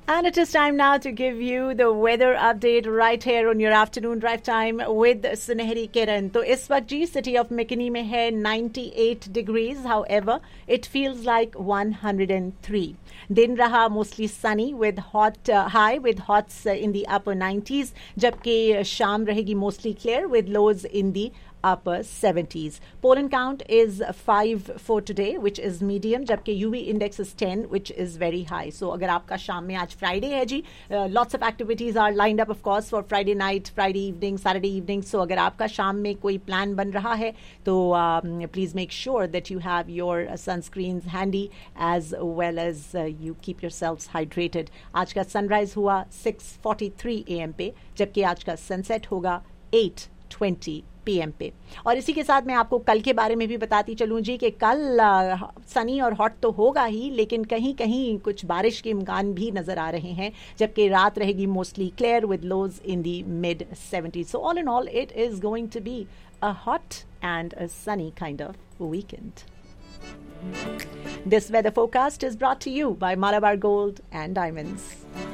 And it is time now to give you the weather update right here on your afternoon drive time with Sunehri Kiran. तो इस वक्त जी city of मिकनी में है 98 degrees. However, it feels like 103. दिन रहा mostly sunny with hot high with hots in the upper 90s. जबकि शाम रहेगी mostly clear with lows in the upper 70s. Pollen count is 5 for today, which is medium, जबकि UV index is 10, which is very high. So अगर आपका शाम में आज Friday है जी, lots of activities are lined up of course for Friday night, Friday evening, Saturday evening. So अगर आपका शाम में कोई plan बन रहा है तो please make sure that you have your sunscreens handy as well as you keep yourselves hydrated. आज का sunrise हुआ 6:43 AM पे, जबकि आज का sunset होगा 8:20 PM पे. और इसी के साथ मैं आपको कल के बारे में भी बताती चलूं जी कि कल सनी और हॉट तो होगा ही, लेकिन कहीं कहीं कुछ बारिश के इम्कान भी नजर आ रहे हैं, जबकि रात रहेगी mostly clear with lodge in the mid 70s. So all in all it is going to be a hot and a Sunny kind of weekend. This weather forecast is brought to you by Malabar Gold and Diamonds.